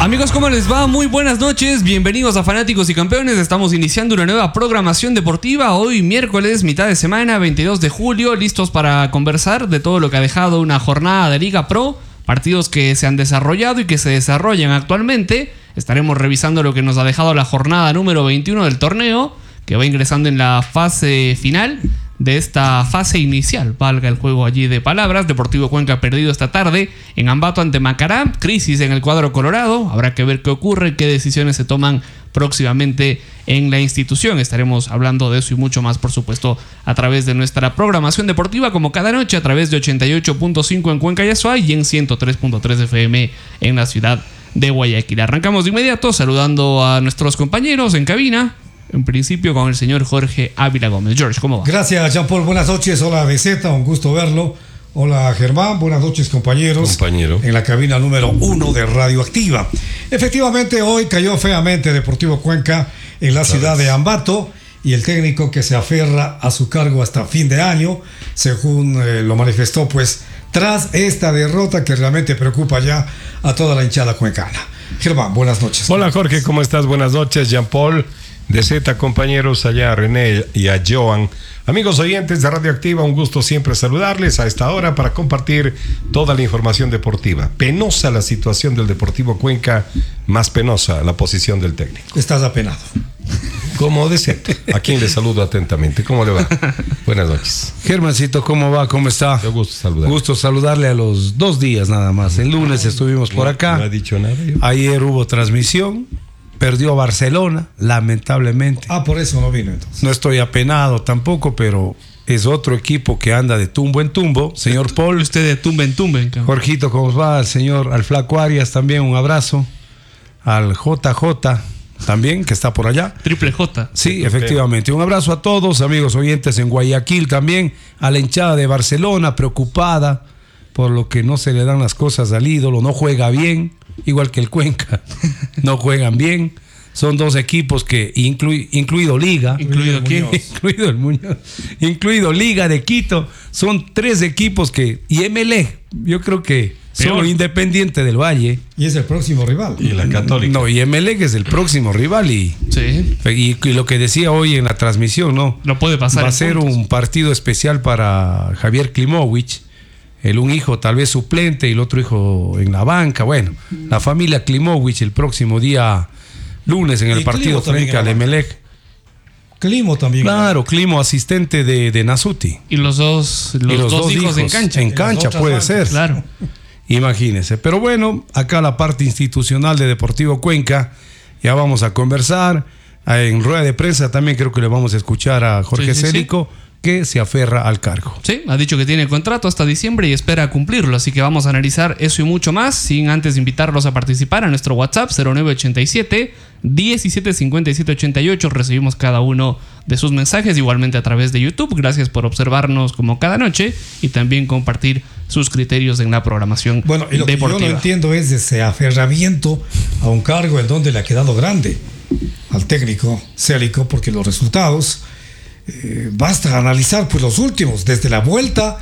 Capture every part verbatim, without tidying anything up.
Amigos, ¿cómo les va? Muy buenas noches, bienvenidos a Fanáticos y Campeones. Estamos iniciando una nueva programación deportiva. Hoy miércoles, mitad de semana, veintidós de julio, listos para conversar de todo lo que ha dejado una jornada de Liga Pro, partidos que se han desarrollado y que se desarrollan actualmente. Estaremos revisando lo que nos ha dejado la jornada número veintiuno del torneo, que va ingresando en la fase final de esta fase inicial, valga el juego allí de palabras. Deportivo Cuenca ha perdido esta tarde en Ambato ante Macará, crisis en el cuadro colorado. Habrá que ver qué ocurre, qué decisiones se toman próximamente en la institución. Estaremos hablando de eso y mucho más, por supuesto, a través de nuestra programación deportiva, como cada noche, a través de ochenta y ocho punto cinco en Cuenca y Azuay y en ciento tres punto tres F M en la ciudad de Guayaquil. Arrancamos de inmediato saludando a nuestros compañeros en cabina. En principio con el señor Jorge Ávila Gómez. George, ¿cómo va? Gracias, Jean-Paul. Buenas noches. Hola, B Z. Un gusto verlo. Hola, Germán. Buenas noches, compañeros. Compañero. En la cabina número uno de Radioactiva. Efectivamente, hoy cayó feamente Deportivo Cuenca en la ciudad de Ambato y el técnico que se aferra a su cargo hasta fin de año, según eh, lo manifestó, pues, tras esta derrota que realmente preocupa ya a toda la hinchada cuencana. Germán, buenas noches. Hola, Jorge. ¿Cómo estás? Buenas noches, Jean-Paul. De Z, compañeros, allá a René y a Joan. Amigos oyentes de Radioactiva, un gusto siempre saludarles a esta hora para compartir toda la información deportiva. Penosa la situación del Deportivo Cuenca, más penosa la posición del técnico. Estás apenado. Como de Z, a quien le saludo atentamente. ¿Cómo le va? Buenas noches. Germancito, ¿cómo va? ¿Cómo está? Yo gusto saludar. Gusto saludarle a los dos días nada más. El lunes estuvimos por acá. No ha dicho nada. Yo. Ayer hubo transmisión. Perdió Barcelona, lamentablemente. Ah, por eso no vino entonces. No estoy apenado tampoco, pero es otro equipo que anda de tumbo en tumbo. Señor Paul. Usted de tumba en tumba. En Jorgito, ¿cómo va? Al señor, al Flaco Arias también, un abrazo. Al J J también, que está por allá. Triple J. Sí, efectivamente. Un abrazo a todos, amigos oyentes en Guayaquil también. A la hinchada de Barcelona, preocupada por lo que no se le dan las cosas al ídolo. No juega bien. Igual que el Cuenca, no juegan bien. Son dos equipos que, inclu, incluido Liga, ¿Incluido quién? Incluido el Muñoz, incluido Liga de Quito, son tres equipos que, y M L E, yo creo que Peor. solo Independiente del Valle. Y es el próximo rival. Y la Católica. No, y M L E que es el próximo rival. Y, sí. y, y lo que decía hoy en la transmisión, ¿no? No puede pasar. Va a ser puntos. un partido especial para Javier Klimovich. El un hijo tal vez suplente y el otro hijo en la banca. Bueno, la familia Klimovich el próximo día lunes en el y partido frente al Emelec. Climo también. Claro, Climo asistente de, de Nasuti. Y los dos, los, y los dos, dos hijos, hijos en cancha. En cancha puede bancas, ser. Claro. Imagínense. Pero bueno, acá la parte institucional de Deportivo Cuenca. Ya vamos a conversar. En rueda de prensa también creo que le vamos a escuchar a Jorge Sí, sí, Célico. Sí. Que se aferra al cargo. Sí, ha dicho que tiene contrato hasta diciembre y espera cumplirlo, así que vamos a analizar eso y mucho más, sin antes invitarlos a participar a nuestro WhatsApp cero nueve ochenta y siete, diecisiete cincuenta y siete ochenta y ocho. Recibimos cada uno de sus mensajes, igualmente a través de YouTube. Gracias por observarnos como cada noche y también compartir sus criterios en la programación bueno, y lo deportiva. Que yo no entiendo es ese aferramiento a un cargo en donde le ha quedado grande al técnico Célico, porque los resultados... Eh, basta analizar pues los últimos, desde la vuelta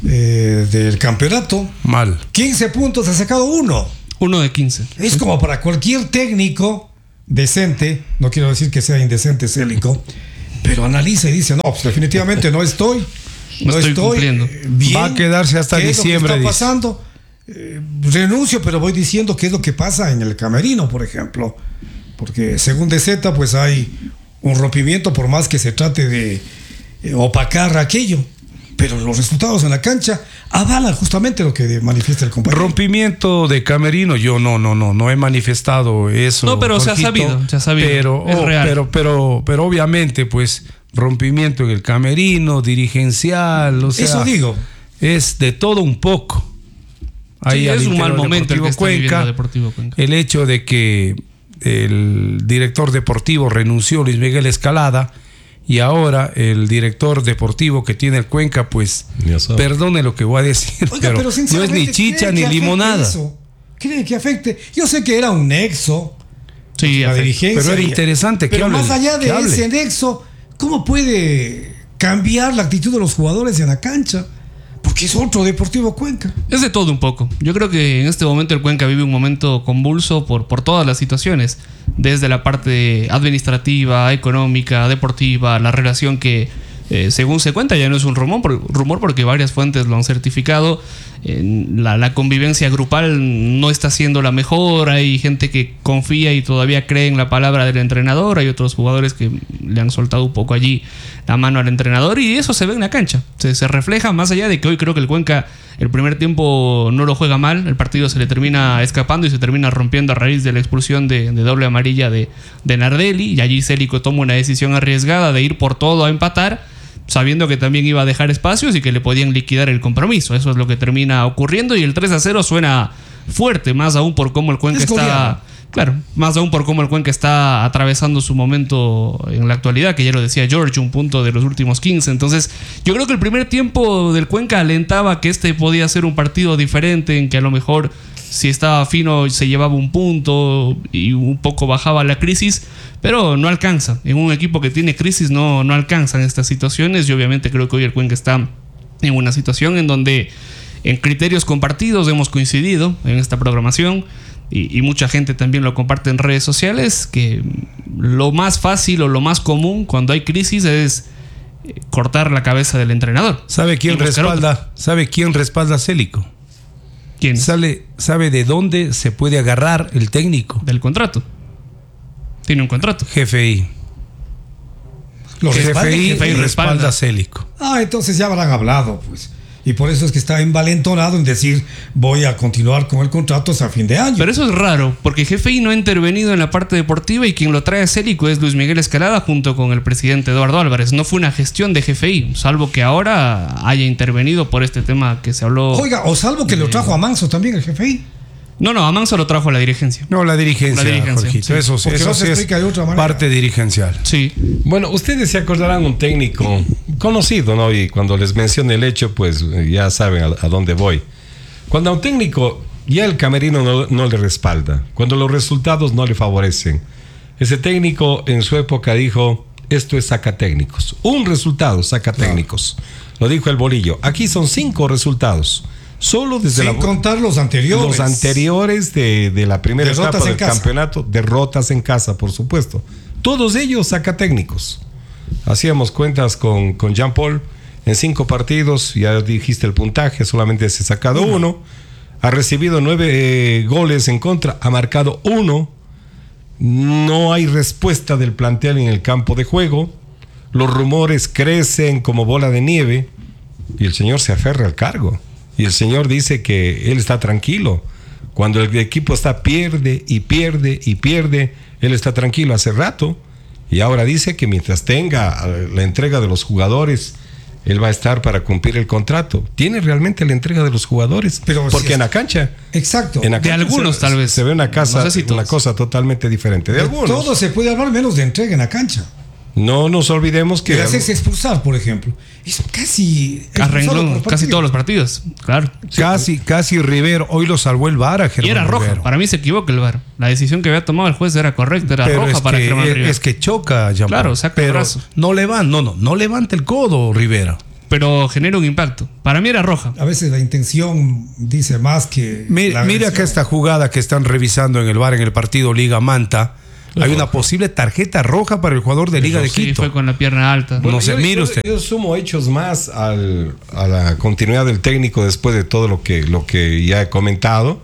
eh, del campeonato. Mal. quince puntos, ha sacado uno. Uno de quince. Es como para cualquier técnico decente, no quiero decir que sea indecente Célico, pero analiza y dice, no, pues definitivamente no estoy, no, no estoy, estoy cumpliendo. Bien. Va a quedarse hasta ¿Qué diciembre. Es lo que está pasando? Eh, renuncio, pero voy diciendo qué es lo que pasa en el camerino, por ejemplo. Porque según D Z, pues hay un rompimiento por más que se trate de eh, opacar aquello, pero los resultados en la cancha avalan justamente lo que manifiesta el compañero. Rompimiento de camerino, yo no, no, no, no he manifestado eso. No, pero Jorgito, se ha sabido, se ha sabido. Pero, es oh, real. pero, pero, pero obviamente, pues, rompimiento en el camerino, dirigencial, o sea, eso digo. Es de todo un poco. Ahí sí, es un mal momento el que está Cuenca, Deportivo Cuenca. El hecho de que el director deportivo renunció, Luis Miguel Escalada, y ahora el director deportivo que tiene el Cuenca, pues, perdone lo que voy a decir, Oiga, pero, pero no es ni chicha ni limonada. Eso? ¿Cree que afecte? Yo sé que era un nexo, sí, la afecta. dirigencia. Pero era interesante que Pero hable, más allá de hable. ese nexo, ¿cómo puede cambiar la actitud de los jugadores en la cancha? Porque es otro Deportivo Cuenca. Es de todo un poco. Yo creo que en este momento el Cuenca vive un momento convulso por, por todas las situaciones. Desde la parte administrativa, económica, deportiva, la relación que, eh, según se cuenta, ya no es un rumor, por, rumor porque varias fuentes lo han certificado. Eh, la, la convivencia grupal no está siendo la mejor. Hay gente que confía y todavía cree en la palabra del entrenador. Hay otros jugadores que le han soltado un poco allí la mano al entrenador, y eso se ve en la cancha. Se, se refleja, más allá de que hoy creo que el Cuenca el primer tiempo no lo juega mal, el partido se le termina escapando y se termina rompiendo a raíz de la expulsión de, de doble amarilla de, de Nardelli, y allí Célico toma una decisión arriesgada de ir por todo a empatar, sabiendo que también iba a dejar espacios y que le podían liquidar el compromiso. Eso es lo que termina ocurriendo, y el tres a cero suena fuerte, más aún por cómo el Cuenca Es está... goleado. Claro, más aún por cómo el Cuenca está atravesando su momento en la actualidad, que ya lo decía George, un punto de los últimos quince. Entonces, yo creo que el primer tiempo del Cuenca alentaba que este podía ser un partido diferente, en que a lo mejor si estaba fino se llevaba un punto y un poco bajaba la crisis, pero no alcanza. En un equipo que tiene crisis no, no alcanzan estas situaciones, y obviamente creo que hoy el Cuenca está en una situación en donde en criterios compartidos hemos coincidido en esta programación. Y, y mucha gente también lo comparte en redes sociales, que lo más fácil o lo más común cuando hay crisis es cortar la cabeza del entrenador. ¿Sabe quién Y buscar respalda? otro. ¿Sabe quién respalda a Célico? ¿Quién? Sale, ¿Sabe de dónde se puede agarrar el técnico? Del contrato. Tiene un contrato. G F I. Los G respalda F I el G F I. respalda. respalda a Célico. Ah, entonces ya habrán hablado, pues. Y por eso es que está envalentonado en decir, voy a continuar con el contrato hasta fin de año. Pero eso es raro, porque G F I no ha intervenido en la parte deportiva, y quien lo trae a Célico es Luis Miguel Escalada junto con el presidente Eduardo Álvarez. No fue una gestión de G F I, salvo que ahora haya intervenido por este tema que se habló. Oiga, o salvo que lo trajo a Manso también el G F I. No, no, a Manso lo trajo a la dirigencia. No, la dirigencia, La dirigencia, Jorgito. sí. Eso, Porque eso no se sí es explica de otra manera. parte dirigencial. Sí. Bueno, ustedes se acordarán un técnico conocido, ¿no? Y cuando les menciono el hecho, pues ya saben a, a dónde voy. Cuando a un técnico ya el camerino no, no le respalda, cuando los resultados no le favorecen, ese técnico en su época dijo, esto es saca técnicos. Un resultado saca técnicos. Lo dijo el Bolillo. Aquí son cinco resultados. Solo desde Sin la, contar los anteriores. los anteriores de, de la primera Derrotas etapa en del casa. campeonato, derrotas en casa, por supuesto. Todos ellos saca técnicos. Hacíamos cuentas con, con Jean Paul. En cinco partidos, ya dijiste el puntaje, solamente se ha sacado uno. uno. Ha recibido nueve eh, goles en contra, ha marcado uno. No hay respuesta del plantel en el campo de juego. Los rumores crecen como bola de nieve. Y el señor se aferra al cargo. Y el señor dice que él está tranquilo. Cuando el equipo está pierde y pierde y pierde, él está tranquilo hace rato. Y ahora dice que mientras tenga la entrega de los jugadores, él va a estar para cumplir el contrato. ¿Tiene realmente la entrega de los jugadores? Pero Porque si en es- la cancha... Exacto. en la De cancha algunos, se- tal vez. Se ve una, casa, No sé si una todos. cosa totalmente diferente. De, De algunos. todo se puede hablar menos de entrega en la cancha. No nos olvidemos que... Que hacerse expulsar, por ejemplo. Es casi. A expulsado renglón, por casi partido. todos los partidos, claro. Casi, casi Rivero. Hoy lo salvó el V A R a Germán Y era roja. Rivero. Para mí se equivoca el V A R. La decisión que había tomado el juez era correcta, era Pero roja es para que, Germán es, Rivera. es que choca, Jean Claro, Paul. saca el Pero brazo. no levanta, no, no, no levanta el codo, Rivera. Pero genera un impacto. Para mí era roja. A veces la intención dice más que. Mi- la Mira agresión. que esta jugada que están revisando en el V A R en el partido Liga Manta, hay una posible tarjeta roja para el jugador de Liga de Sí, Quito. fue con la pierna alta. No sé, yo, mire yo- usted. yo sumo hechos más al- a la continuidad del técnico después de todo lo que, lo que ya he comentado.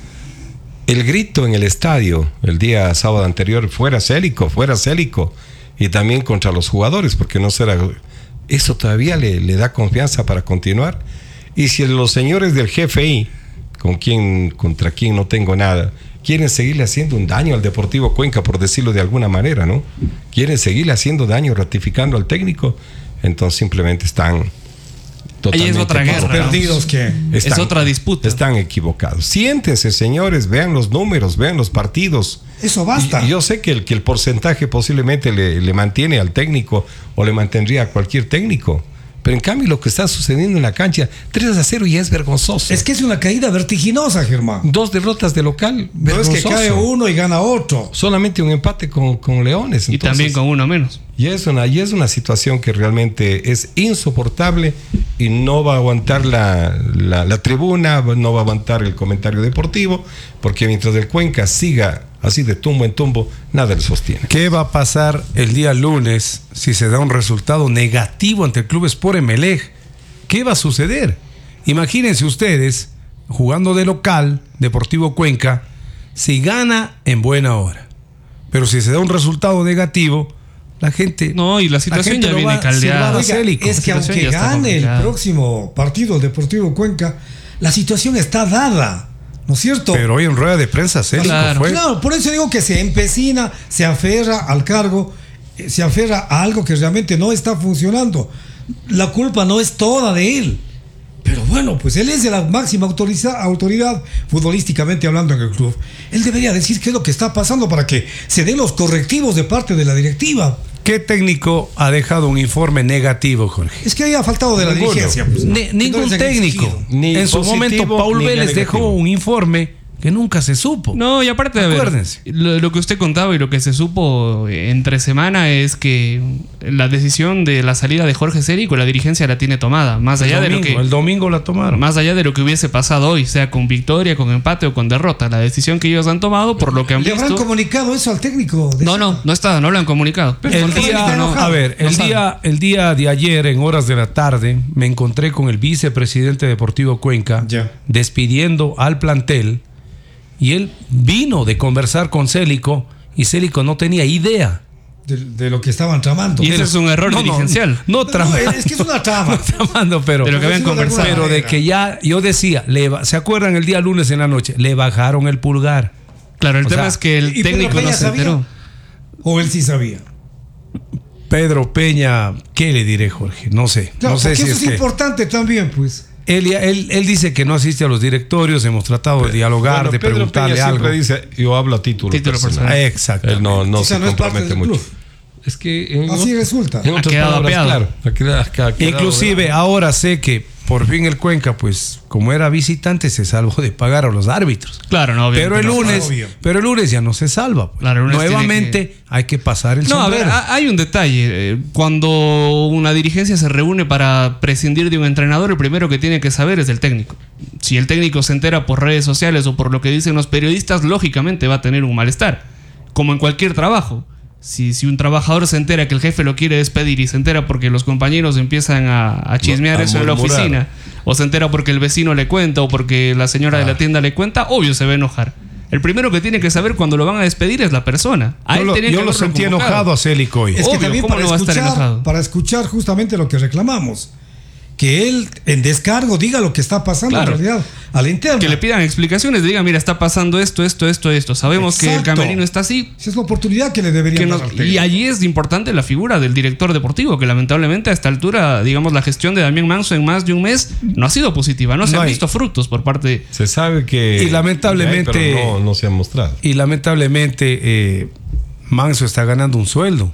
El grito en el estadio el día sábado anterior, fuera Célico, fuera Célico, y también contra los jugadores, porque no será... Eso todavía le, le da confianza para continuar. Y si los señores del G F I, con quien, contra quien no tengo nada, quieren seguirle haciendo un daño al Deportivo Cuenca, por decirlo de alguna manera, ¿no? Quieren seguirle haciendo daño, ratificando al técnico, entonces simplemente están totalmente Ahí es otra guerra, Los perdidos que. Es otra disputa. Están equivocados. Siéntense, señores, vean los números, vean los partidos. Eso basta. Y, y yo sé que el, que el porcentaje posiblemente le, le mantiene al técnico o le mantendría a cualquier técnico. Pero en cambio lo que está sucediendo en la cancha, tres a cero ya es vergonzoso. Es que es una caída vertiginosa, Germán. Dos derrotas de local, No es que vergonzoso. cae uno y gana otro. Solamente un empate con, con Leones. Y entonces, también con uno menos. Y es una, y es una situación que realmente es insoportable y no va a aguantar la, la, la tribuna, no va a aguantar el comentario deportivo, porque mientras el Cuenca siga así de tumbo en tumbo, nada le sostiene. ¿Qué va a pasar el día lunes si se da un resultado negativo ante el Club Sport Emelec? ¿Qué va a suceder? Imagínense ustedes, jugando de local, Deportivo Cuenca, si gana en buena hora. Pero si se da un resultado negativo, la gente... No, y la situación la ya viene caldeada. Oiga, es que aunque gane el próximo partido el Deportivo Cuenca, la situación está dada, ¿no es cierto? Pero hoy en rueda de prensa Célico Claro. fue... Claro, por eso digo que se empecina, se aferra al cargo, eh, se aferra a algo que realmente no está funcionando. La culpa no es toda de él. Pero bueno, pues él es de la máxima autoriza- autoridad futbolísticamente hablando en el club. Él debería decir qué es lo que está pasando para que se den los correctivos de parte de la directiva. ¿Qué técnico ha dejado un informe negativo, Jorge? Es que ahí ha faltado de la Ninguno. dirigencia. Pues, Ni- que ningún no les han técnico. exigido. Ni en su positivo, momento, Paul ni Vélez negativo. dejó un informe que nunca se supo. No, y aparte de ver, Acuérdense. lo, lo que usted contaba y lo que se supo entre semana es que la decisión de la salida de Jorge Célico, la dirigencia la tiene tomada, más allá el, de lo domingo, que el domingo la tomaron. más allá de lo que hubiese pasado hoy, sea con victoria, con empate o con derrota, la decisión que ellos han tomado por lo que han ¿Le habrán visto. comunicado eso al técnico? de No, Zeta? no, no está, no lo han comunicado. El Jorge día, Célico no- a ver, no el sabe. día, el día de ayer, en horas de la tarde, me encontré con el vicepresidente deportivo Cuenca, Ya. despidiendo al plantel, y él vino de conversar con Célico, y Célico no tenía idea. De, de lo que estaban tramando. Y ese es un error No, no, dirigencial. No, No, tramando, es que es una trama. no tramando, pero, De lo que habían Por decirlo de conversado. alguna pero de manera. que ya, yo decía, le ba- ¿se acuerdan el día lunes en la noche? Le bajaron el pulgar. Claro, el O tema sea, es que el ¿y Pedro técnico no Peña se sabía? enteró. ¿O él sí sabía? Pedro Peña, ¿qué le diré, Jorge? No sé. Claro, no sé porque si eso es es que... importante también, pues. Él, él, él dice que no asiste a los directorios, hemos tratado de dialogar, Bueno, de Pedro preguntarle Peña algo. siempre dice, yo hablo a título, Título personal. personal. Exacto. Él no, no O sea, se no es parte compromete del mucho. club. Es que en Así ot- resulta. en otras Ha quedado palabras, apeado. claro, ha quedado- ha quedado- Inclusive ahora sé que por fin el Cuenca, pues como era visitante, se salvó de pagar a los árbitros. Claro, no, obviamente Pero el no. lunes, obvio. pero el lunes ya no se salva. pues. Claro, el lunes Nuevamente tiene hay que pasar el No, a ver, sombrero. ha- hay un detalle. Eh, Cuando una dirigencia se reúne para prescindir de un entrenador, el primero que tiene que saber es el técnico. Si el técnico se entera por redes sociales o por lo que dicen los periodistas, lógicamente va a tener un malestar. Como en cualquier trabajo. Si, si un trabajador se entera que el jefe lo quiere despedir y se entera porque los compañeros empiezan a, a chismear A eso en la murmurar. oficina, o se entera porque el vecino le cuenta o porque la señora de la tienda le cuenta, obvio se va a enojar. El primero que tiene que saber cuando lo van a despedir es la persona. A yo él lo, tenía yo que lo haberlo sentí convocado. enojado a Célico hoy. Es que Obvio, también ¿cómo para no va a estar escuchar, enojado? para escuchar justamente lo que reclamamos. Que él en descargo diga lo que está pasando Claro. en realidad al interno. Que le pidan explicaciones, digan, mira, está pasando esto, esto, esto, esto. Sabemos que el Exacto. camerino está así. Esa es la oportunidad que le deberían que dar nos- al técnico. y allí es importante la figura del director deportivo, que lamentablemente a esta altura, digamos, la gestión de Damián Manso en más de un mes no ha sido positiva. No se No han hay- visto frutos por parte. Se sabe que... Y lamentablemente- Pero no, no se ha mostrado. Y lamentablemente eh, Manso está ganando un sueldo.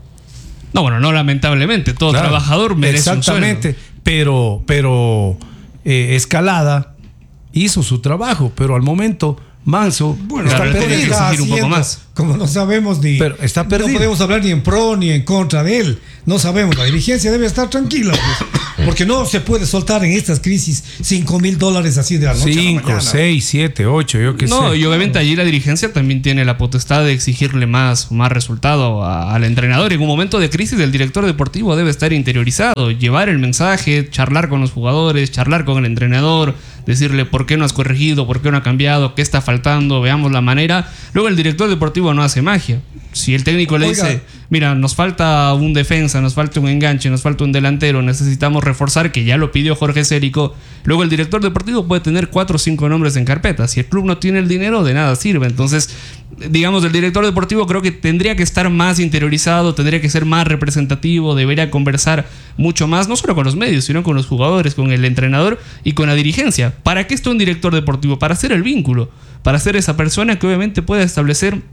No, bueno, no lamentablemente. Todo Claro, trabajador merece un exactamente, sueldo. pero, pero eh, Escalada hizo su trabajo, pero al momento Manso Bueno, Claro, está él tiene que perdido. exigir un poco haciendo, más. Como no sabemos ni. Pero está No perdido. podemos hablar ni en pro ni en contra de él. No sabemos. La dirigencia debe estar tranquila. pues, porque no se puede soltar en estas crisis cinco mil dólares así de la noche a la Cinco, mañana. seis, siete, ocho, yo qué No, sé. y obviamente allí la dirigencia también tiene la potestad de exigirle más, más resultado a- al entrenador. En un momento de crisis, el director deportivo debe estar interiorizado, llevar el mensaje, charlar con los jugadores, charlar con el entrenador, decirle por qué no has corregido, por qué no ha cambiado, qué está faltando, veamos la manera. Luego el director deportivo no hace magia. Si el técnico le Oiga. dice, mira, nos falta un defensa, nos falta un enganche, nos falta un delantero, necesitamos reforzar, que ya lo pidió Jorge Célico, luego el director deportivo puede tener cuatro o cinco nombres en carpeta. Si el club no tiene el dinero, de nada sirve. Entonces, digamos, el director deportivo creo que tendría que estar más interiorizado, tendría que ser más representativo, debería conversar mucho más, no solo con los medios, sino con los jugadores, con el entrenador y con la dirigencia. ¿Para qué está un director deportivo? Para hacer el vínculo, para ser esa persona que obviamente pueda establecer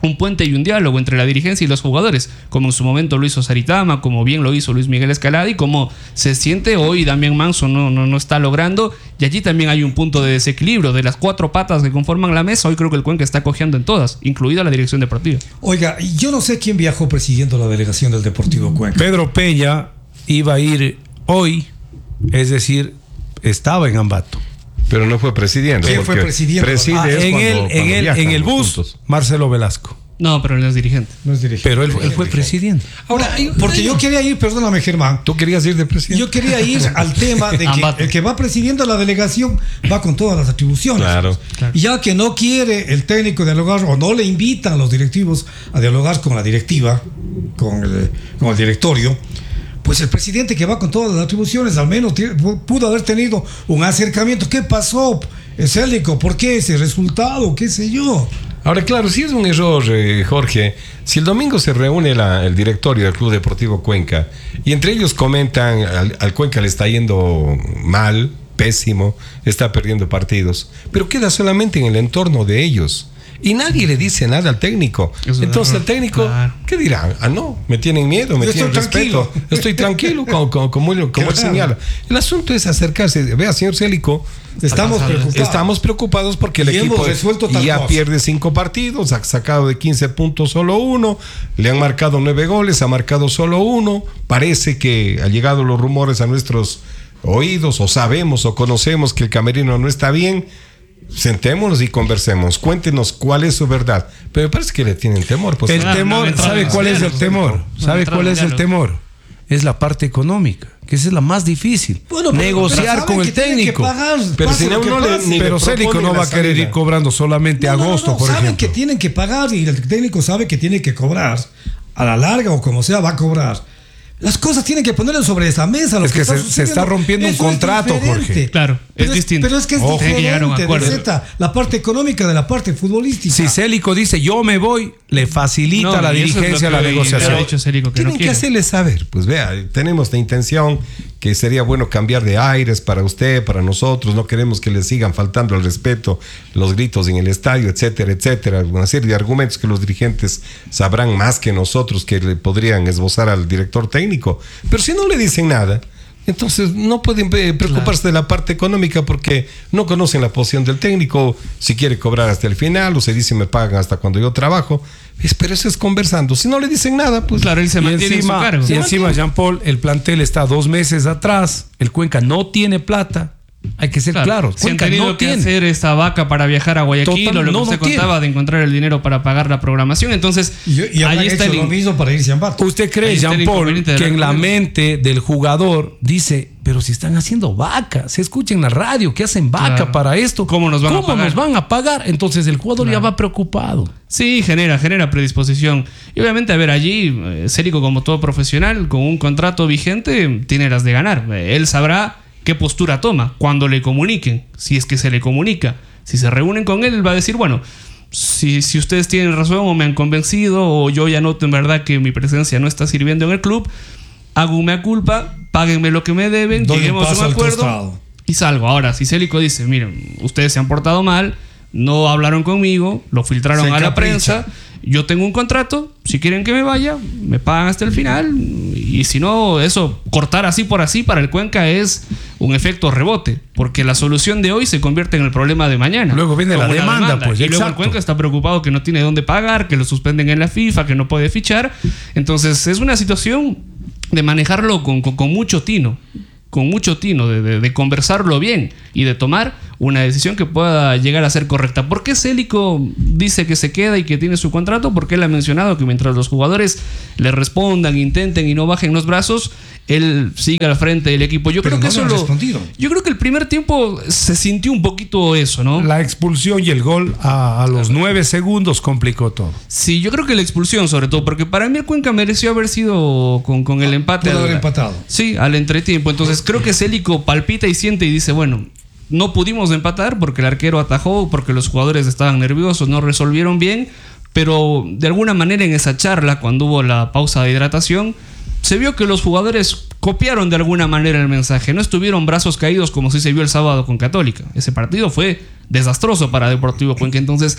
un puente y un diálogo entre la dirigencia y los jugadores, como en su momento lo hizo Saritama, como bien lo hizo Luis Miguel Escalada y como se siente hoy Damián Manso no, no, no está logrando. Y allí también hay un punto de desequilibrio. De las cuatro patas que conforman la mesa, hoy creo que el Cuenca está cojeando en todas, incluida la dirección deportiva. Oiga, yo no sé quién viajó presidiendo la delegación del Deportivo Cuenca. Pedro Peña iba a ir hoy, es decir, estaba en Ambato. Pero no fue presidiendo. ¿Quién fue porque presidiendo? preside Ah, es en, cuando- el, cuando en, el, viajan en el los bus, juntos. Marcelo Velasco. No, pero él no es dirigente. No es dirigente. Pero él, él fue presidente. Ahora, porque yo quería ir, perdóname Germán, ¿Tú querías ir de presidente? yo quería ir al tema de que Ambato. el que va presidiendo la delegación va con todas las atribuciones. Claro. Claro. Y ya que no quiere el técnico dialogar o no le invitan a los directivos a dialogar con la directiva, con el, con el directorio, pues el presidente que va con todas las atribuciones al menos tiene- pudo haber tenido un acercamiento. ¿Qué pasó, Célico? ¿Por qué ese resultado? ¿Qué sé yo? Ahora, claro, sí es un error, eh, Jorge. Si el domingo se reúne la- el directorio del Club Deportivo Cuenca y entre ellos comentan al, al Cuenca le está yendo mal, pésimo, está perdiendo partidos, pero queda solamente en el entorno de ellos. Y nadie le dice nada al técnico. Es un Entonces error. el técnico, Claro. ¿qué dirá? Ah, no, me tienen miedo, me Yo tienen estoy respeto. tranquilo. Estoy tranquilo, como, como, como él, como él Claro. señala. El asunto es acercarse. Vea, señor Célico, Estamos pasando. preocupados. estamos preocupados porque el Y hemos equipo resuelto tal ya cosa. pierde cinco partidos, ha sacado de quince puntos solo uno, le han marcado nueve goles, ha marcado solo uno. Parece que han llegado los rumores a nuestros oídos, o sabemos o conocemos que el camerino no está bien. Sentémonos y conversemos. Cuéntenos cuál es su verdad. Pero me parece que le tienen temor. Pues, El Claro, no temor, entra ¿sabe en cuál es el diálogos, temor? no ¿Sabe entra cuál en es el diálogos. temor? Es la parte económica, que esa es la más difícil. Bueno, pero- Negociar pero saben con el que tienen que técnico. pagar, Pero pase si lo no, que no le- pase. ni- Pero le Célico propone no la va a querer salida. ir cobrando solamente No, no, no, agosto, no, por saben ejemplo. que tienen que pagar y el técnico sabe que tiene que cobrar. A la larga o como sea va a cobrar. Las cosas tienen que ponerle sobre esa mesa. Lo Es que está se- se sucediendo. está rompiendo un Eso es contrato, diferente. Jorge. Claro, Pero es distinto. Pero es que es Ojo. Tienen que llegar a un diferente, acuerdo. Receta, la parte económica de la parte futbolística. Si Célico dice yo me voy, le facilita No, la y eso es lo dirigencia que la hoy negociación. ha dicho Célico que Tienen no que quiere. hacerle saber. Pues vea, tenemos la intención que sería bueno cambiar de aires para usted, para nosotros. No queremos que le sigan faltando al respeto, los gritos en el estadio, etcétera, etcétera. Una serie de argumentos que los dirigentes sabrán más que nosotros, que le podrían esbozar al director técnico. Pero si no le dicen nada, entonces no pueden eh, preocuparse de la parte económica porque no conocen la posición del técnico, si quiere cobrar hasta el final o se dice me pagan hasta cuando yo trabajo. Es- pero eso es conversando. Si no le dicen nada, pues Claro, él se Y mantiene encima, en su cargo. y encima Jean-Paul, el plantel está dos meses atrás, el Cuenca no tiene plata. Hay que ser Claro, claros. si han Cuenca tenido no que tiene. hacer esta vaca para viajar a Guayaquil Total, o lo que no, usted no tiene. contaba de encontrar el dinero para pagar la programación. Entonces, Y, y habrán ahí está hecho el lo mismo para irse a Ambato. ¿Usted cree, Ahí está el Jean-Paul, inconveniente de que la en la comunidad. mente del jugador dice, pero si están haciendo vaca, se escucha en la radio que hacen vaca Claro. para esto, ¿Cómo nos van a pagar? nos van a pagar? Entonces el jugador ya va preocupado. Sí, genera, genera predisposición. Y obviamente, a ver, allí, eh, Célico, como todo profesional, con un contrato vigente, tiene las de ganar. Eh, Él sabrá qué postura toma cuando le comuniquen, si es que se le comunica. Si se reúnen con él, él va a decir, bueno, si, si ustedes tienen razón o me han convencido o yo ya noto en verdad que mi presencia no está sirviendo en el club, hago una culpa, páguenme lo que me deben, Doy un lleguemos a paso un al acuerdo costado. y salgo. Ahora, si Célico dice, miren, ustedes se han portado mal, no hablaron conmigo, lo filtraron Se a la encapricha. prensa, yo tengo un contrato, si quieren que me vaya, me pagan hasta el final, y si no, eso, cortar así por así para el Cuenca es un efecto rebote, porque la solución de hoy se convierte en el problema de mañana. Luego viene Como la una demanda, pues, y luego el exacto. Cuenca está preocupado que no tiene dónde pagar, que lo suspenden en la FIFA, que no puede fichar. Entonces es una situación de manejarlo con, con, con mucho tino, con mucho tino, de, de, de conversarlo bien y de tomar una decisión que pueda llegar a ser correcta. ¿Por qué Célico dice que se queda y que tiene su contrato? Porque él ha mencionado que mientras los jugadores le respondan, intenten y no bajen los brazos, él sigue al frente del equipo. Yo Pero creo que no le eso han lo, respondido. yo creo que el primer tiempo se sintió un poquito eso, ¿no? La expulsión y el gol a, a los nueve segundos complicó todo. Sí, yo creo que la expulsión sobre todo, porque para mí el Cuenca mereció haber sido con, con el empate. Pudo al- haber empatado. Sí, al entretiempo. Entonces creo que Célico palpita y siente y dice, bueno, no pudimos empatar porque el arquero atajó, porque los jugadores estaban nerviosos, no resolvieron bien, pero de alguna manera en esa charla, cuando hubo la pausa de hidratación, se vio que los jugadores copiaron de alguna manera el mensaje. No estuvieron brazos caídos como sí se vio el sábado con Católica. Ese partido fue desastroso para Deportivo Cuenca. Entonces,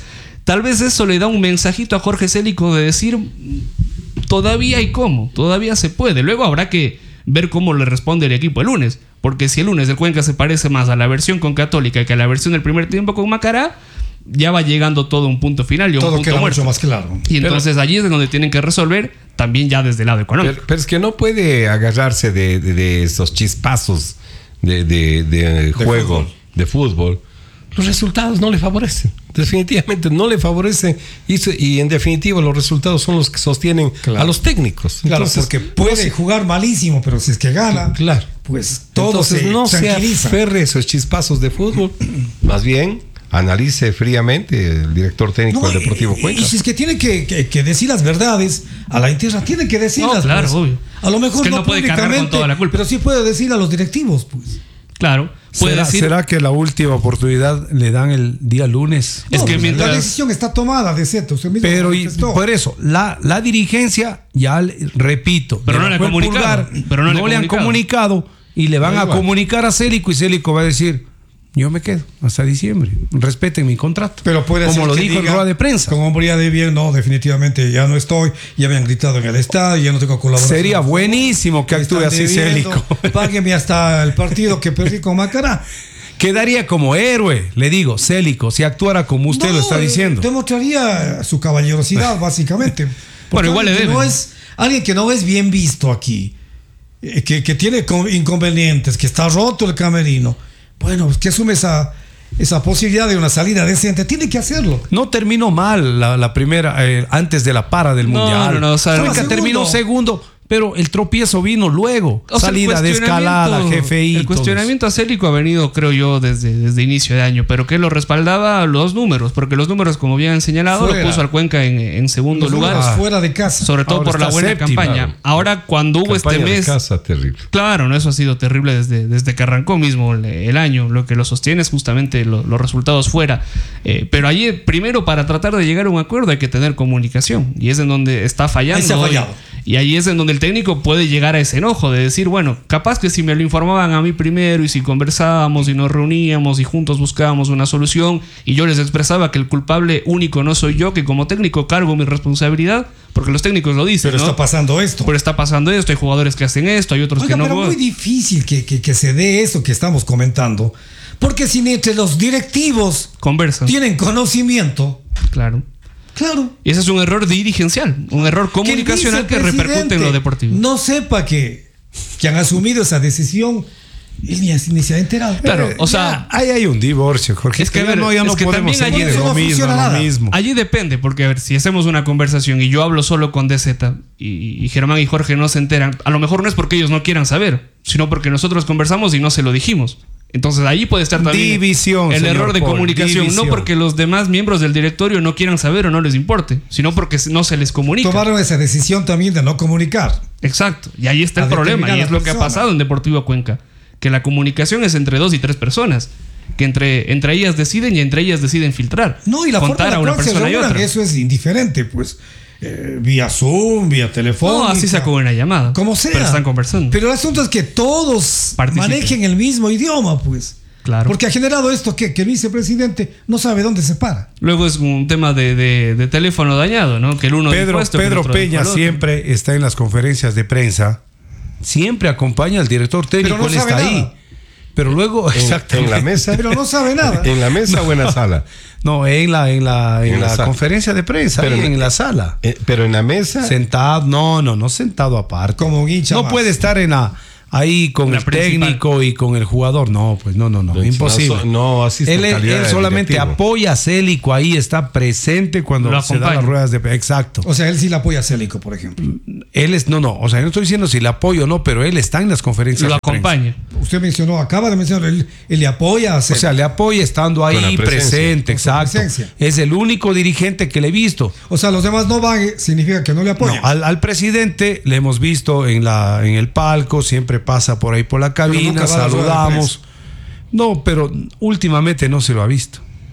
tal vez eso le da un mensajito a Jorge Célico de decir, todavía hay cómo, todavía se puede. Luego habrá que ver cómo le responde el equipo el lunes, porque si el lunes el Cuenca se parece más a la versión con Católica que a la versión del primer tiempo con Macará, ya va llegando todo a un punto final y a un Todo punto queda muerto. mucho más claro. Y entonces allí es donde tienen que resolver, también ya desde el lado económico. Pero, pero es que no puede agarrarse de, de, de esos chispazos de, de, de juego, fútbol. de fútbol. Los resultados no le favorecen. Definitivamente no le favorecen. Y, se- y en definitiva los resultados son los que sostienen Claro. a los técnicos. Claro, Entonces, porque puede jugar malísimo, pero si es que gana, Claro. pues todo Entonces se no se tranquiliza. aferre a esos chispazos de fútbol. Más bien, analice fríamente el director técnico No, del Deportivo y- Cuenca. Y si es que tiene que, que- que decir las verdades a la interna, tiene que decirlas. No, claro, pues. obvio. A lo mejor Es que no, no puede cargar con públicamente, toda la culpa. pero sí puede decir a los directivos, pues. Claro, puede ¿Será, decir... será que la última oportunidad le dan el día lunes? Es No, que pues, mientras- la decisión está tomada de Z, usted mismo Pero lo y, manifestó. por eso, la, la dirigencia, ya le- repito, Pero no le han bajó el comunicado, pero no le han han comunicado. comunicado y le van Da a igual. comunicar a Célico y Célico va a decir, yo me quedo hasta diciembre, respeten mi contrato. Pero puede como ser lo que dijo en diga, rueda de prensa. Con hombría de bien, no, definitivamente ya no estoy, ya me han gritado en el estadio, ya no tengo colaboración. Sería buenísimo que Me actúe están así debiendo, Célico. Págueme hasta el partido que perdí con Macará. Quedaría como héroe, le digo, Célico, si actuara como usted No, lo está eh, diciendo. Demostraría su caballerosidad, básicamente. Porque igual le alguien que deben. no es alguien que no es bien visto aquí, eh, que, que tiene co- inconvenientes, que está roto el camerino. Bueno, pues que asume esa, esa posibilidad de una salida decente, tiene que hacerlo. No terminó mal la, la primera, eh, antes de la para del No, Mundial. no, no, o sea, Cuenca segundo. terminó segundo, pero el tropiezo vino luego. O sea, el Salida de escalada, cuestionamiento- G F I. El cuestionamiento a Célico ha venido, creo yo, desde, desde inicio de año, pero que lo respaldaba los números, porque los números, como bien han señalado, Fuera. lo puso al Cuenca en, en segundo Los lugar, números fuera de casa. sobre todo Ahora por la está buena séptima. campaña. Ahora, cuando hubo este Campaña de mes, casa terrible. claro, no, eso ha sido terrible desde, desde que arrancó mismo el, el año. Lo que lo sostiene es justamente lo- los resultados fuera. Eh, pero allí, primero, para tratar de llegar a un acuerdo hay que tener comunicación, y es en donde está fallando. Ahí se ha hoy. fallado. Y ahí es en donde el técnico puede llegar a ese enojo de decir, bueno, capaz que si me lo informaban a mí primero y si conversábamos y nos reuníamos y juntos buscábamos una solución y yo les expresaba que el culpable único no soy yo, que como técnico cargo mi responsabilidad, porque los técnicos lo dicen, Pero ¿no? está pasando esto. Pero está pasando esto, hay jugadores que hacen esto, hay otros Oiga, que no. pero muy difícil que, que, que se dé eso que estamos comentando, porque si entre los directivos Conversan, tienen conocimiento, claro. claro. Y ese es un error dirigencial, un error el comunicacional que repercute en lo vicepresidente deportivo. No sepa que, que han asumido esa decisión, él ni, ni se ha enterado. Claro, Eh, o sea, ya, ahí hay un divorcio, Jorge. Es que, a ya ver, no, ya es no que podemos también seguir allí en no lo mismo, funciona en nada. lo mismo. allí depende, porque a ver, si hacemos una conversación y yo hablo solo con D Z y, y Germán y Jorge no se enteran, a lo mejor no es porque ellos no quieran saber, sino porque nosotros conversamos y no se lo dijimos. Entonces ahí puede estar también División, el señor error de Paul, comunicación, división. no porque los demás miembros del directorio no quieran saber o no les importe, sino porque no se les comunica. Tomaron esa decisión también de no comunicar. Exacto, y ahí está A el problema, y determinada es lo que ha persona. pasado en Deportivo Cuenca, que la comunicación es entre dos y tres personas, que entre, entre ellas deciden y entre ellas deciden filtrar. No, y la contar forma a en la una cual se persona y reúnan, otra. eso es indiferente, pues. Eh, vía Zoom, vía teléfono. No, así sacó una llamada. Como sea. Pero están conversando. Pero el asunto es que todos Participen. manejen el mismo idioma, pues. Claro. Porque ha generado esto que, que el vicepresidente no sabe dónde se para. Luego es un tema de, de- de teléfono dañado, ¿no? Que el uno Pedro, dijo esto, que el Pedro otro dijo Peña el otro. siempre está en las conferencias de prensa, siempre acompaña al director técnico, Pero no él sabe está nada. ahí. Pero luego, En, exactamente. en la mesa. Pero no sabe nada. ¿En la mesa o en la sala? No, en la, en la, en En la la sala. conferencia de prensa, Pero ahí en- en la sala. Eh, pero en la mesa. Sentado, no, no, no sentado aparte. Como un hincha No más. puede estar en la, ahí con La el principal. técnico y con el jugador. No, pues no, no, no, No, imposible. no, no asiste él, en él- calidad él de solamente directivo. apoya a Célico, ahí está presente cuando Lo se dan acompaña. las ruedas de prensa. Exacto. O sea, él sí la apoya a Célico, por ejemplo. Él es, no, no, o sea, yo no estoy diciendo si le apoyo o no, pero él está en las conferencias Lo de prensa. acompaña. Usted mencionó, acaba de mencionar, él, él le apoya a O Célico. sea, le apoya estando Con ahí la presencia. presente, Con su exacto. presencia. Es el único dirigente que le he visto. O sea, los demás no van, eh, significa que no le No, apoyan. al, al presidente le hemos visto en la en el palco, siempre pasa por ahí por la cabina, nunca va a la rueda de saludamos. No, pero últimamente no se lo ha visto.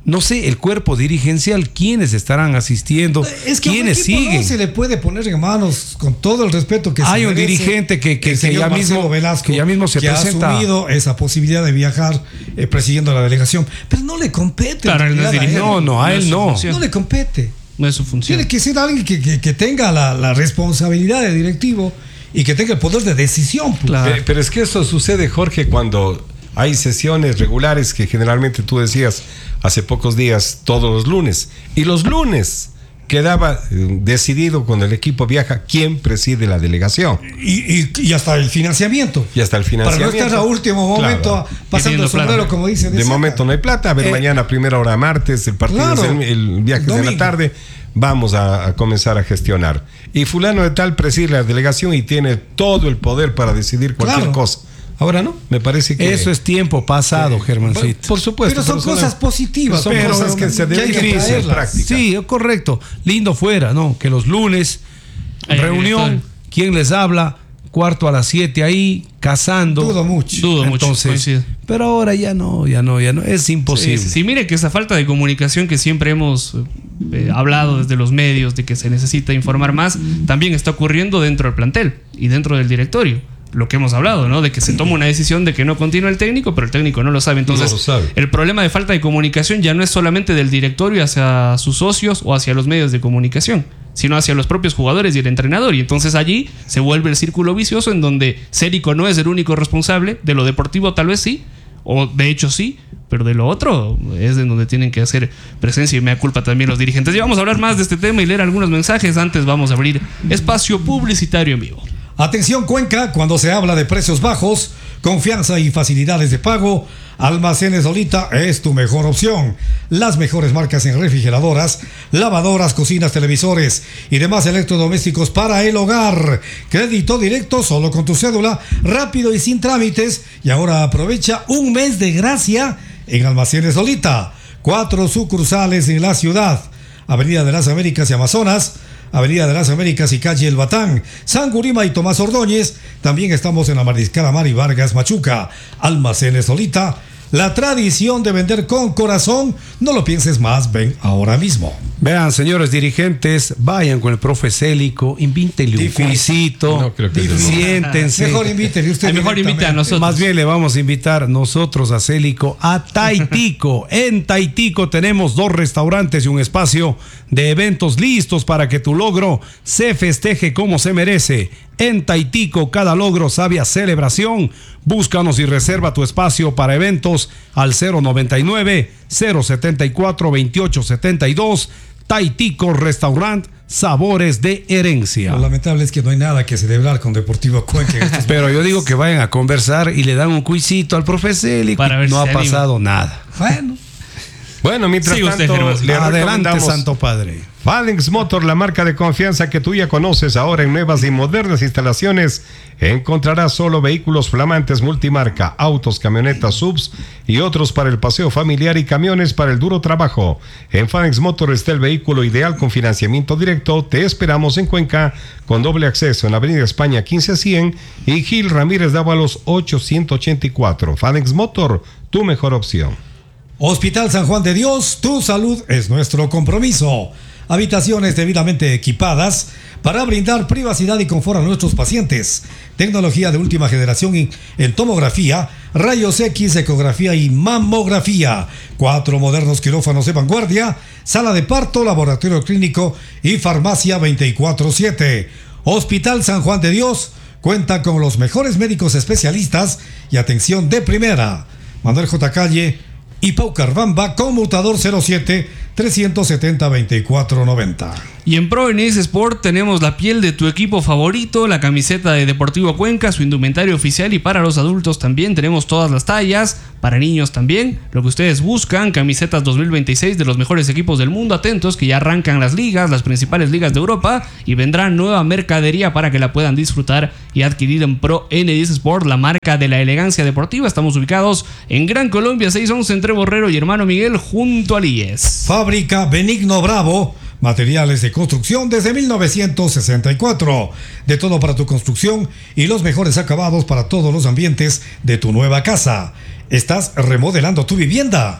no sé, el cuerpo dirigencial, quiénes estarán asistiendo, Es que quiénes a un equipo siguen. no se le puede poner en manos, con todo el respeto que Hay se un merece, dirigente que- que- el que señor ya Marcelo mismo- Velasco, que ya mismo se que presenta. ha asumido esa posibilidad de viajar eh, presidiendo la delegación, pero no le compete. Claro, él no es en realidad dirigente. No, no, a No es él su no. función. No le compete. No es su función. Tiene que ser alguien que, que- que tenga la, la responsabilidad de directivo y que tenga el poder de decisión. pues. Claro. Eh, pero es que eso sucede, Jorge, cuando hay sesiones regulares que generalmente tú decías hace pocos días, todos los lunes. Y los lunes quedaba eh, decidido cuando el equipo viaja quién preside la delegación. Y, y- y hasta el financiamiento. Y hasta el Para no financiamiento. estar a último momento Claro. pasando Pidiendo el sombrero, plata. como dicen. De momento no hay plata. A ver, Eh, mañana, primera hora martes, el partido claro. es el, el viaje es de la Domingo. tarde. Vamos a, a comenzar a gestionar. Y fulano de tal preside la delegación y tiene todo el poder para decidir cualquier Claro. cosa. Ahora no, me parece que... Eso es tiempo pasado, Germancito. Por supuesto. Pero son son- cosas positivas. son pero cosas que se hay deben que poner en traerlas. práctica. Sí, correcto. Lindo fuera, ¿no? Que los lunes, Hay reunión, director. ¿quién les habla? Cuarto a las siete ahí, cazando. Dudo mucho. Dudo mucho. Entonces, coincido. pero ahora ya no, ya no, ya no. Es imposible. Sí, sí, sí, mire que esa falta de comunicación que siempre hemos eh, hablado desde los medios de que se necesita informar más, también está ocurriendo dentro del plantel y dentro del directorio. Lo que hemos hablado, ¿no? De que se toma una decisión de que no continúa el técnico, pero el técnico no lo sabe. Entonces, No lo sabe. el problema de falta de comunicación ya no es solamente del directorio hacia sus socios o hacia los medios de comunicación, sino hacia los propios jugadores y el entrenador. Y entonces allí se vuelve el círculo vicioso en donde Cérico no es el único responsable, de lo deportivo tal vez sí, o de hecho sí, pero de lo otro es en donde tienen que hacer presencia y mea culpa también los dirigentes. Y vamos a hablar más de este tema y leer algunos mensajes. Antes vamos a abrir espacio publicitario en vivo. Atención Cuenca, cuando se habla de precios bajos, confianza y facilidades de pago, Almacenes Solita es tu mejor opción. Las mejores marcas en refrigeradoras, lavadoras, cocinas, televisores y demás electrodomésticos para el hogar. Crédito directo solo con tu cédula, rápido y sin trámites. Y ahora aprovecha un mes de gracia en Almacenes Solita. Cuatro sucursales en la ciudad: Avenida de las Américas y Amazonas, Avenida de las Américas y calle El Batán, San Gurima y Tomás Ordóñez. También estamos en la Mariscal Amar y Vargas Machuca. Almacenes Solita, la tradición de vender con corazón. No lo pienses más, ven ahora mismo. Vean, señores dirigentes, vayan con el profe Célico, invítenle un Difícil. cuisito, No creo que es el momento. siéntense. Mejor invítele usted. Ay, mejor invite a directamente. nosotros. Más bien le vamos a invitar nosotros a Célico a Taitico. En Taitico tenemos dos restaurantes y un espacio de eventos listos para que tu logro se festeje como se merece. En Taitico, cada logro sabe a celebración. Búscanos y reserva tu espacio para eventos al cero noventa y nueve, cero setenta y cuatro, veintiocho setenta y dos. Taitico Restaurant, sabores de herencia. Lo lamentable es que no hay nada que celebrar con Deportivo Cuenca en estos Pero yo digo que vayan a conversar y le dan un cuisito al profe Célico. Para ver no si ha se anima. pasado nada. Bueno, Bueno, mientras Sí, usted, tanto, Germán. le Adelante, recomendamos Santo Padre. Phalenx Motor, la marca de confianza que tú ya conoces. Ahora en nuevas y modernas instalaciones encontrarás solo vehículos flamantes multimarca, autos, camionetas, subs y otros para el paseo familiar y camiones para el duro trabajo. En Phalenx Motor está el vehículo ideal con financiamiento directo. Te esperamos en Cuenca con doble acceso en Avenida España quince cien y Gil Ramírez Dávalos ochocientos ochenta y cuatro. Phalenx Motor, tu mejor opción. Hospital San Juan de Dios, tu salud es nuestro compromiso. Habitaciones debidamente equipadas para brindar privacidad y confort a nuestros pacientes. Tecnología de última generación en, en tomografía, rayos X, ecografía y mamografía. Cuatro modernos quirófanos de vanguardia, sala de parto, laboratorio clínico y farmacia veinticuatro siete. Hospital San Juan de Dios cuenta con los mejores médicos especialistas y atención de primera. Manuel J. Calle y Pau Carvamba, conmutador cero siete, trescientos setenta, veinticuatro noventa. Y en Pro N S Sport tenemos la piel de tu equipo favorito, la camiseta de Deportivo Cuenca, su indumentario oficial, y para los adultos también tenemos todas las tallas, para niños también, lo que ustedes buscan, camisetas dos mil veintiséis de los mejores equipos del mundo. Atentos que ya arrancan las ligas, las principales ligas de Europa, y vendrá nueva mercadería para que la puedan disfrutar y adquirir en Pro N S Sport, la marca de la elegancia deportiva. Estamos ubicados en Gran Colombia seiscientos once entre Borrero y Hermano Miguel, junto al I E S. Fábrica Benigno Bravo, materiales de construcción desde mil novecientos sesenta y cuatro. De todo para tu construcción y los mejores acabados para todos los ambientes de tu nueva casa. ¿Estás remodelando tu vivienda?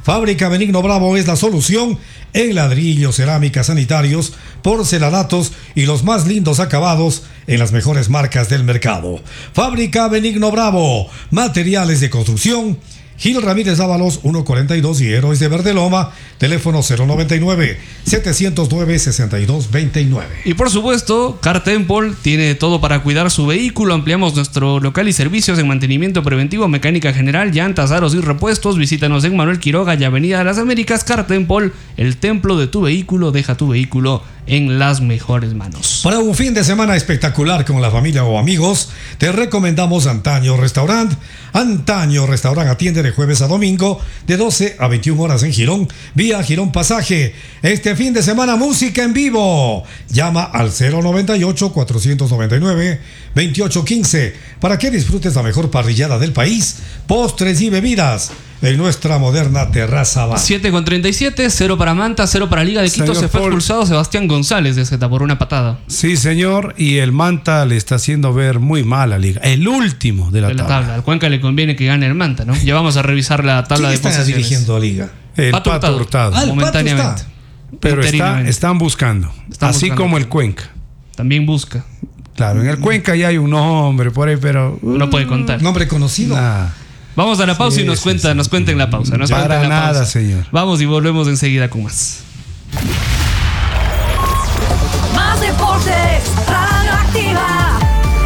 Fábrica Benigno Bravo es la solución en ladrillos, cerámicas, sanitarios, porcelanatos y los más lindos acabados en las mejores marcas del mercado. Fábrica Benigno Bravo, materiales de construcción. Gil Ramírez Ábalos, ciento cuarenta y dos y Héroes de Verde Loma, teléfono cero noventa y nueve, setecientos nueve, sesenta y dos veintinueve. Y por supuesto, Car Temple tiene todo para cuidar su vehículo. Ampliamos nuestro local y servicios en mantenimiento preventivo, mecánica general, llantas, aros y repuestos. Visítanos en Manuel Quiroga y Avenida de las Américas. Car Temple, el templo de tu vehículo. Deja tu vehículo en las mejores manos. Para un fin de semana espectacular con la familia o amigos, te recomendamos Antaño Restaurant. Antaño Restaurant atiende de jueves a domingo de doce a veintiuna horas en Girón, vía Girón Pasaje. Este fin de semana música en vivo. Llama al cero noventa y ocho, cuatrocientos noventa y nueve, veintiocho quince para que disfrutes la mejor parrillada del país, postres y bebidas en nuestra moderna terraza bar. siete con treinta y siete, cero para Manta, cero para Liga de Quito. Señor Se fue Paul. expulsado Sebastián González de Z por una patada Sí, señor, y el Manta le está haciendo ver muy mal a Liga. El último de la, de la tabla. tabla. Al Cuenca le conviene que gane el Manta, ¿no? Ya vamos a revisar la tabla ¿Quién de está posiciones. dirigiendo a Liga? El Pato Pato, Hurtado. Hurtado. Ah, el Pato Momentáneamente. está. Pero está, Interinamente. están buscando. Están así buscando. como el Cuenca. También busca. Claro, en el Cuenca ya hay un nombre por ahí, pero. uh, No puede contar. Nombre conocido. nah. Vamos a la pausa Sí, y nos sí, cuenta, sí. nos cuenta en la pausa. Nos Para cuenta en la nada, pausa. señor. Vamos y volvemos enseguida con más. Más deportes, Radioactiva.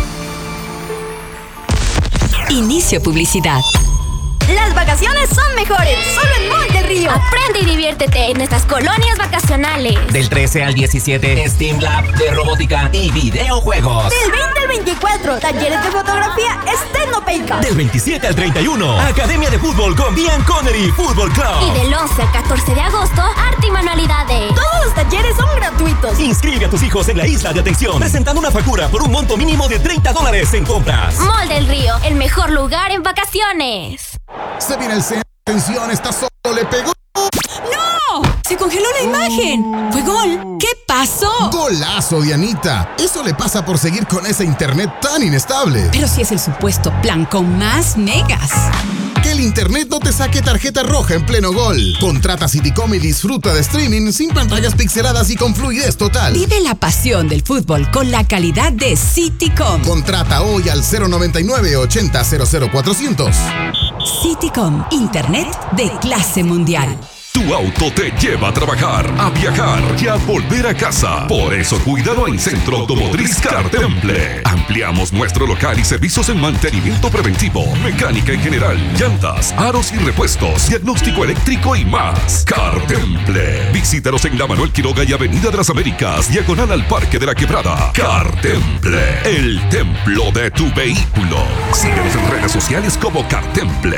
Inicio publicidad. Las vacaciones son mejores, solo en Mall del Río. Aprende y diviértete en nuestras colonias vacacionales. Del trece al diecisiete, Steam Lab de robótica y videojuegos. Del veinte al veinticuatro, talleres de fotografía Estenopeica. Del veintisiete al treinta y uno, Academia de Fútbol con Bian Connery Fútbol Y Club. del once al catorce de agosto, arte y manualidades. Todos los talleres son gratuitos. Inscribe a tus hijos en la isla de atención, presentando una factura por un monto mínimo de treinta dólares en compras. Mall del Río, el mejor lugar en vacaciones. Se viene el centro. Atención, está solo, le pegó. ¡No! ¡Se congeló la imagen! ¡Fue gol! ¿Qué pasó? Golazo, Dianita. Eso le pasa por seguir con ese internet tan inestable. Pero si es el supuesto plan con más megas. Que el internet no te saque tarjeta roja en pleno gol. Contrata Citycom y disfruta de streaming sin pantallas pixeladas y con fluidez total. Vive la pasión del fútbol con la calidad de Citycom. Contrata hoy al cero noventa y nueve, ochenta, cero cero cuatrocientos. Citycom, internet de clase mundial. Tu auto te lleva a trabajar, a viajar y a volver a casa. Por eso, cuídalo en Centro Automotriz Car Temple. Ampliamos nuestro local y servicios en mantenimiento preventivo, mecánica en general, llantas, aros y repuestos, diagnóstico eléctrico y más. Car Temple. Visítanos en la Manuel Quiroga y Avenida de las Américas, diagonal al Parque de la Quebrada. Car Temple, el templo de tu vehículo. Síguenos en redes sociales como Car Temple.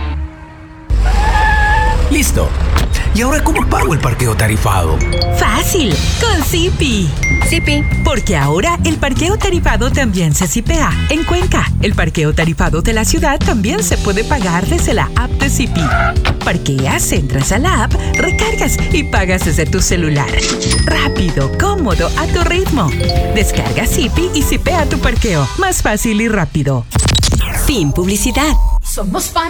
Listo. ¿Y ahora cómo pago el parqueo tarifado? Fácil, con Zipi. Zipi. Porque ahora el parqueo tarifado también se zipea en Cuenca. El parqueo tarifado de la ciudad también se puede pagar desde la app de Zipi. Parqueas, entras a la app, recargas y pagas desde tu celular. Rápido, cómodo, a tu ritmo. Descarga Zipi y zipea tu parqueo. Más fácil y rápido. Fin publicidad. Somos fan.